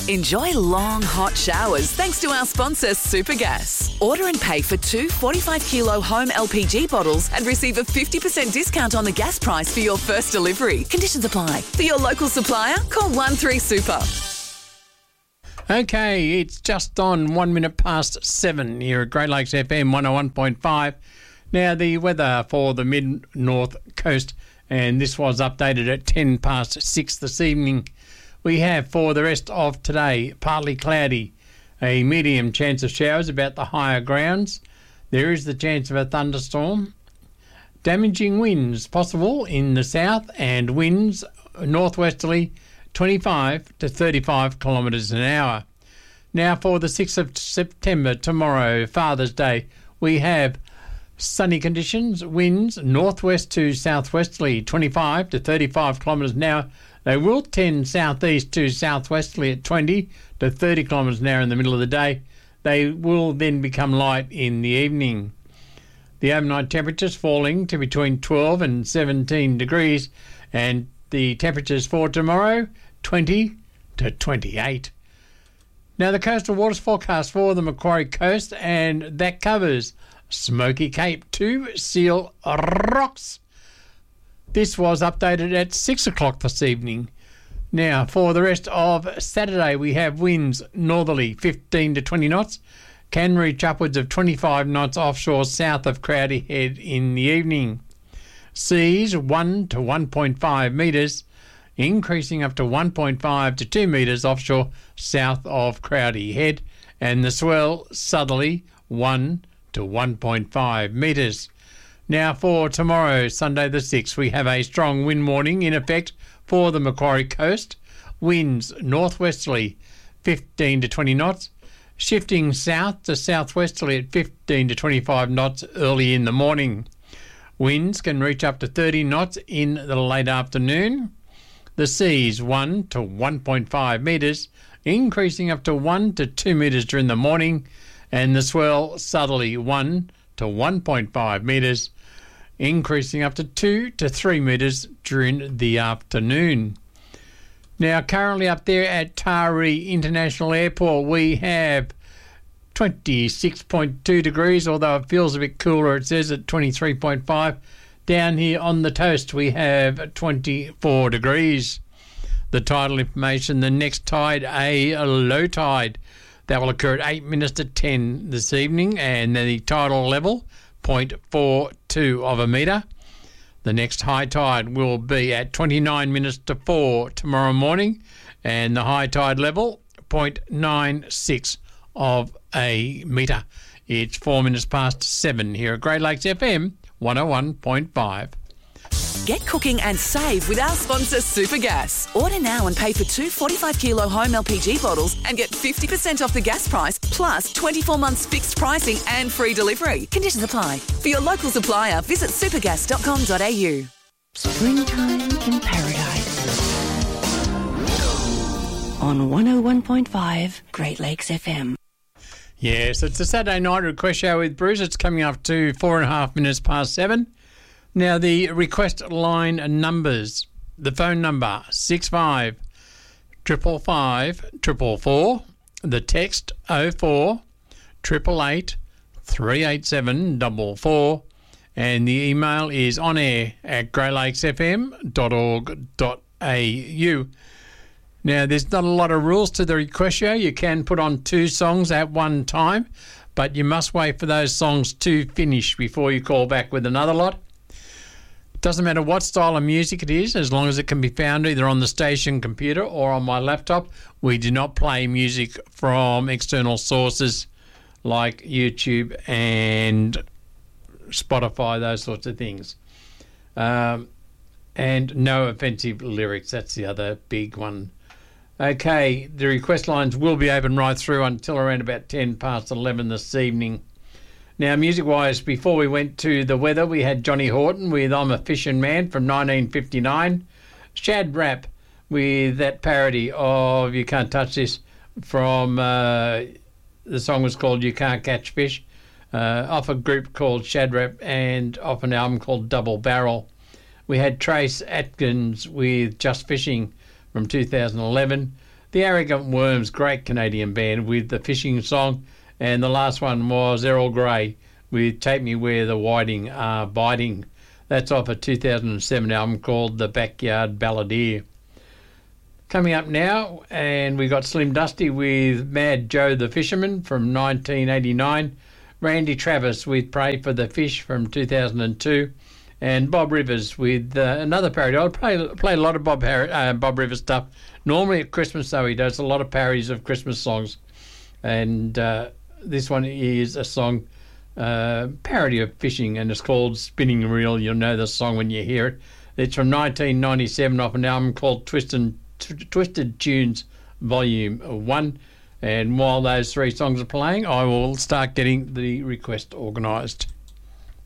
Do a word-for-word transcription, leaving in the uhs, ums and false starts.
Enjoy long, hot showers thanks to our sponsor, Supergas. Order and pay for two forty-five kilo home L P G bottles and receive a fifty percent discount on the gas price for your first delivery. Conditions apply. For your local supplier, call one three super. Okay, it's just on one minute past seven here at Great Lakes F M one oh one point five. Now, the weather for the mid-north coast, and this was updated at ten past six this evening. We have for the rest of today, partly cloudy, a medium chance of showers about the higher grounds. There is the chance of a thunderstorm. Damaging winds possible in the south, and winds northwesterly twenty-five to thirty-five kilometres an hour. Now for the sixth of September, tomorrow, Father's Day, we have sunny conditions, winds northwest to southwesterly twenty-five to thirty-five kilometres an hour. They will tend southeast to southwesterly at twenty to thirty kilometres an hour in the middle of the day. They will then become light in the evening. The overnight temperatures falling to between twelve and seventeen degrees, and the temperatures for tomorrow, twenty to twenty-eight. Now the coastal waters forecast for the Macquarie Coast, and that covers Smoky Cape to Seal Rocks. This was updated at six o'clock this evening. Now, for the rest of Saturday, we have winds northerly fifteen to twenty knots, can reach upwards of twenty-five knots offshore south of Crowdy Head in the evening. Seas one to one point five metres, increasing up to one point five to two metres offshore south of Crowdy Head, and the swell southerly one to one point five metres. Now for tomorrow, Sunday the sixth, we have a strong wind warning in effect for the Macquarie Coast. Winds northwesterly fifteen to twenty knots, shifting south to southwesterly at fifteen to twenty-five knots early in the morning. Winds can reach up to thirty knots in the late afternoon. The seas one to one point five metres, increasing up to one to two metres during the morning, and the swell southerly one to one point five metres, increasing up to two to three metres during the afternoon. Now, currently up there at Taree International Airport, we have twenty-six point two degrees, although it feels a bit cooler. It says at twenty-three point five. Down here on the toast, we have twenty-four degrees. The tidal information, the next tide, a low tide. That will occur at eight minutes to ten this evening, and the tidal level, zero point four two of a metre. The next high tide will be at twenty-nine minutes to four tomorrow morning, and the high tide level, zero point nine six of a metre. It's four minutes past seven here at Great Lakes F M one oh one point five. Get cooking and save with our sponsor, Supergas. Order now and pay for two forty-five kilo home L P G bottles and get fifty percent off the gas price, plus twenty-four months fixed pricing and free delivery. Conditions apply. For your local supplier, visit supergas dot com dot a u. Springtime in Paradise. On one oh one point five, Great Lakes F M. Yes, it's a Saturday night request show with Bruce. It's coming up to four and a half minutes past seven. Now, the request line numbers, the phone number, six five five five five four four, the text oh four eight eight eight three eight seven four four, and the email is onair at great lakes f m dot org dot a u. Now, there's not a lot of rules to the request show. You can put on two songs at one time, but you must wait for those songs to finish before you call back with another lot. Doesn't matter what style of music it is, as long as it can be found either on the station computer or on my laptop. We do not play music from external sources like YouTube and Spotify, those sorts of things. Um, and no offensive lyrics, that's the other big one. Okay, the request lines will be open right through until around about ten past eleven this evening. Now, music-wise, before we went to the weather, we had Johnny Horton with I'm a Fishing Man from nineteen fifty-nine. Shad Rap with that parody of You Can't Touch This from, uh, the song was called You Can't Catch Fish, uh, off a group called Shad Rap and off an album called Double Barrel. We had Trace Atkins with Just Fishing from two thousand eleven. The Arrogant Worms, great Canadian band with the fishing song. And the last one was Errol Grey with Take Me Where the Whiting Are Biting. That's off a two thousand seven album called The Backyard Balladeer. Coming up now, and we got Slim Dusty with Mad Joe the Fisherman from nineteen eighty-nine. Randy Travis with Pray for the Fish from two thousand two. And Bob Rivers with uh, another parody. I play play a lot of Bob Har- uh, Bob Rivers stuff. Normally at Christmas, though, he does a lot of parodies of Christmas songs. And uh, this one is a song uh, parody of fishing, and it's called Spinning Reel. You'll know the song when you hear it. It's from nineteen ninety-seven off an album called Twisted, Twisted Tunes Volume one. And while those three songs are playing, I will start getting the request organised.